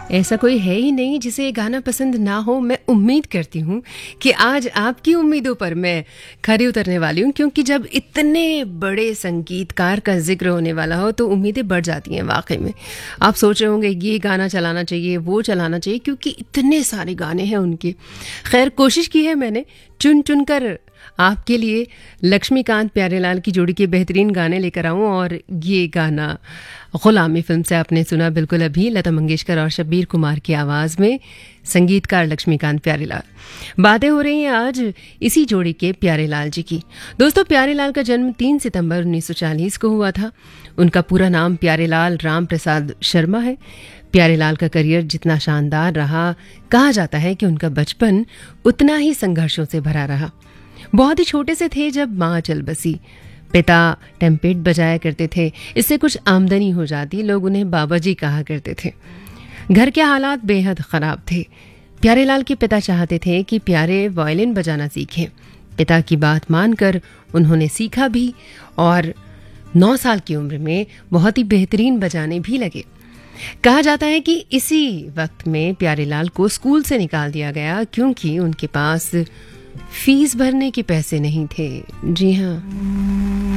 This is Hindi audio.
ऐसा कोई है ही नहीं जिसे ये गाना पसंद ना हो। मैं उम्मीद करती हूँ कि आज आपकी उम्मीदों पर मैं खरी उतरने वाली हूँ, क्योंकि जब इतने बड़े संगीतकार का जिक्र होने वाला हो तो उम्मीदें बढ़ जाती हैं। वाकई में आप सोच रहे होंगे ये गाना चलाना चाहिए, वो चलाना चाहिए, क्योंकि इतने सारे गाने हैं उनके। खैर, कोशिश की है मैंने चुन चुन कर आपके लिए लक्ष्मीकांत प्यारेलाल की जोड़ी के बेहतरीन गाने लेकर आऊं, और ये गाना गुलामी फिल्म से आपने सुना बिल्कुल अभी, लता मंगेशकर और शब्बीर कुमार की आवाज़ में, संगीतकार लक्ष्मीकांत प्यारेलाल। बातें हो रही हैं आज इसी जोड़ी के प्यारेलाल जी की। दोस्तों, प्यारेलाल का जन्म 3 सितंबर 1940 को हुआ था। उनका पूरा नाम प्यारेलाल राम प्रसाद शर्मा है। प्यारेलाल का करियर जितना शानदार रहा, कहा जाता है कि उनका बचपन उतना ही संघर्षों से भरा रहा। बहुत ही छोटे से थे जब माँ चल बसी। पिता टेम्पेट बजाया करते थे, इससे कुछ आमदनी हो जाती, लोग उन्हें बाबा जी कहा करते थे। घर के हालात बेहद ख़राब थे। प्यारेलाल के पिता चाहते थे कि प्यारे वायलिन बजाना सीखें। पिता की बात मानकर उन्होंने सीखा भी, और 9 साल की उम्र में बहुत ही बेहतरीन बजाने भी लगे। कहा जाता है कि इसी वक्त में प्यारेलाल को स्कूल से निकाल दिया गया, क्योंकि उनके पास फीस भरने के पैसे नहीं थे। जी हाँ।